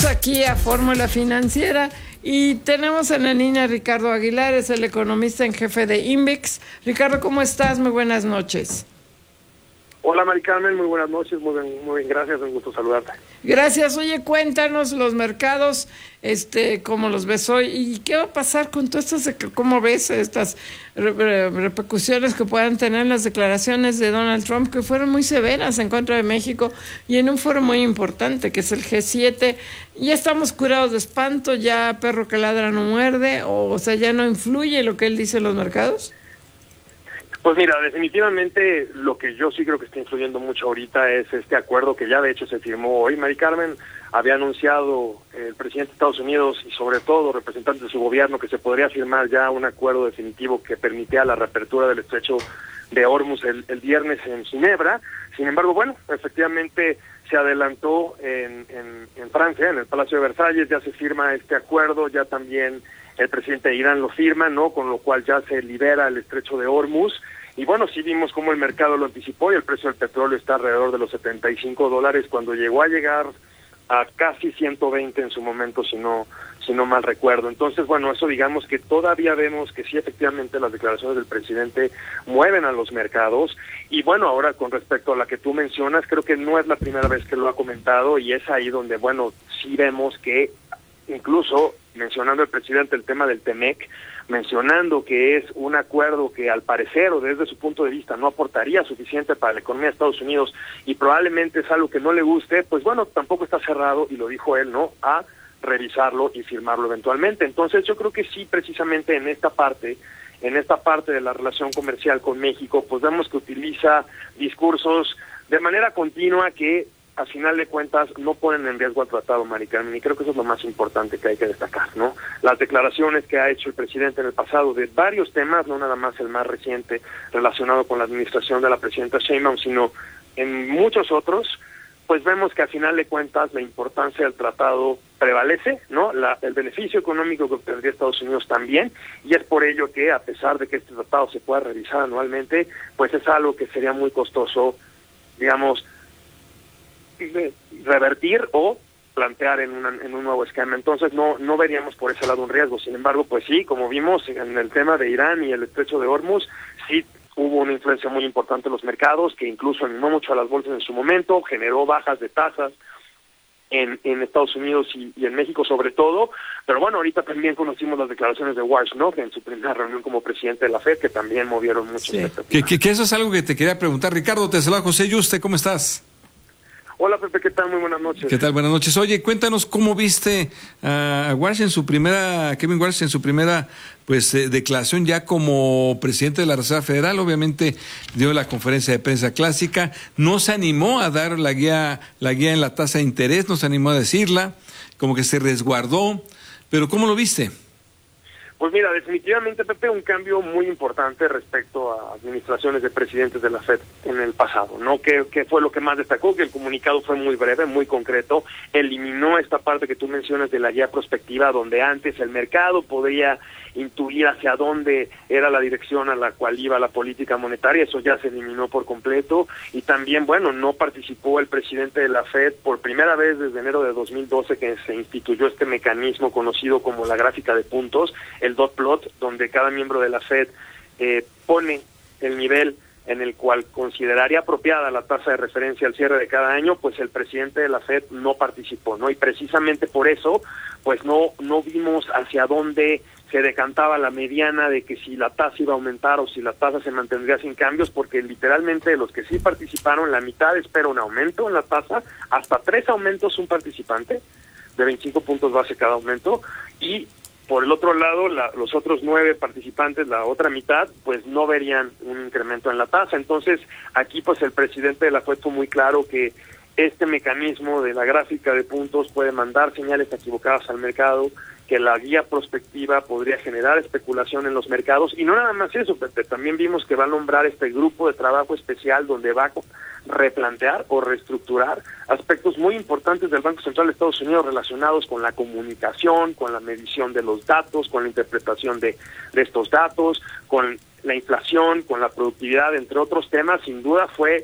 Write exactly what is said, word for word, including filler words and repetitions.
aquí a Fórmula Financiera y tenemos en la línea a Ricardo Aguilar, es el economista en jefe de Invex. Ricardo, ¿cómo estás? Muy buenas noches. Hola, Mari Carmen, muy buenas noches, muy bien, muy bien, gracias, un gusto saludarte. Gracias. Oye, cuéntanos los mercados, este, cómo los ves hoy y qué va a pasar con todo esto, cómo ves estas repercusiones que puedan tener las declaraciones de Donald Trump, que fueron muy severas en contra de México y en un foro muy importante que es el G siete. ¿Ya estamos curados de espanto? ¿Ya perro que ladra no muerde? O, o sea, ¿ya no influye lo que él dice en los mercados? Pues mira, definitivamente lo que yo sí creo que está influyendo mucho ahorita es este acuerdo que ya de hecho se firmó hoy. Mari Carmen, había anunciado el presidente de Estados Unidos y sobre todo representantes de su gobierno que se podría firmar ya un acuerdo definitivo que permitía la reapertura del estrecho de Hormuz el, el viernes en Ginebra. Sin embargo, bueno, efectivamente se adelantó en, en, en Francia, en el Palacio de Versalles, ya se firma este acuerdo, ya también el presidente de Irán lo firma, ¿no? Con lo cual ya se libera el estrecho de Hormuz. Y bueno, sí vimos cómo el mercado lo anticipó y el precio del petróleo está alrededor de los setenta y cinco dólares cuando llegó a llegar a casi ciento veinte en su momento, si no, si no mal recuerdo. Entonces, bueno, eso digamos que todavía vemos que sí, efectivamente, las declaraciones del presidente mueven a los mercados. Y bueno, ahora con respecto a la que tú mencionas, creo que no es la primera vez que lo ha comentado y es ahí donde, bueno, sí vemos que incluso mencionando el presidente el tema del TEMEC, mencionando que es un acuerdo que al parecer o desde su punto de vista no aportaría suficiente para la economía de Estados Unidos y probablemente es algo que no le guste, pues bueno, tampoco está cerrado, y lo dijo él, ¿no?, a revisarlo y firmarlo eventualmente. Entonces yo creo que sí, precisamente en esta parte, en esta parte de la relación comercial con México, pues vemos que utiliza discursos de manera continua que a final de cuentas no ponen en riesgo al tratado, Mari Carmen, y creo que eso es lo más importante que hay que destacar, ¿no? Las declaraciones que ha hecho el presidente en el pasado de varios temas, no nada más el más reciente relacionado con la administración de la presidenta Sheinbaum, sino en muchos otros, pues vemos que a final de cuentas la importancia del tratado prevalece, ¿no? La, el beneficio económico que obtendría Estados Unidos también, y es por ello que a pesar de que este tratado se pueda revisar anualmente, pues es algo que sería muy costoso, digamos, revertir o plantear en, una, en un nuevo esquema. Entonces no no veríamos por ese lado un riesgo. Sin embargo, pues sí, como vimos en el tema de Irán y el estrecho de Hormuz, sí hubo una influencia muy importante en los mercados, que incluso animó mucho a las bolsas en su momento, generó bajas de tasas en, en Estados Unidos y, y en México sobre todo. Pero bueno, ahorita también conocimos las declaraciones de Warnock en su primera reunión como presidente de la Fed, que también movieron mucho. Sí. Que, que, que eso es algo que te quería preguntar. Ricardo, te saluda José Yuste, ¿cómo estás? Hola Pepe, ¿qué tal? Muy buenas noches. ¿Qué tal? Buenas noches. Oye, cuéntanos cómo viste a Walsh en su primera, Kevin Walsh en su primera pues eh, declaración ya como presidente de la Reserva Federal. Obviamente dio la conferencia de prensa clásica, no se animó a dar la guía, la guía en la tasa de interés, no se animó a decirla, como que se resguardó, pero ¿cómo lo viste? Pues mira, definitivamente, Pepe, un cambio muy importante respecto a administraciones de presidentes de la Fed en el pasado, ¿no? ¿Qué, qué fue lo que más destacó? Que el comunicado fue muy breve, muy concreto, eliminó esta parte que tú mencionas de la guía prospectiva, donde antes el mercado podría intuir hacia dónde era la dirección a la cual iba la política monetaria. Eso ya se eliminó por completo, y también, bueno, no participó el presidente de la Fed por primera vez desde enero de dos mil doce, que se instituyó este mecanismo conocido como la gráfica de puntos, el dot plot, donde cada miembro de la Fed eh, pone el nivel en el cual consideraría apropiada la tasa de referencia al cierre de cada año. Pues el presidente de la Fed no participó, ¿no? Y precisamente por eso, pues no no vimos hacia dónde se decantaba la mediana de que si la tasa iba a aumentar o si la tasa se mantendría sin cambios, porque literalmente los que sí participaron, la mitad espera un aumento en la tasa, hasta tres aumentos un participante, de veinticinco puntos base cada aumento, y por el otro lado, la, los otros nueve participantes, la otra mitad, pues no verían un incremento en la tasa. Entonces, aquí pues el presidente de la Fed fue muy claro que este mecanismo de la gráfica de puntos puede mandar señales equivocadas al mercado, que la guía prospectiva podría generar especulación en los mercados, y no nada más eso, Pepe, también vimos que va a nombrar este grupo de trabajo especial donde va a replantear o reestructurar aspectos muy importantes del Banco Central de Estados Unidos relacionados con la comunicación, con la medición de los datos, con la interpretación de, de estos datos, con la inflación, con la productividad, entre otros temas. Sin duda fue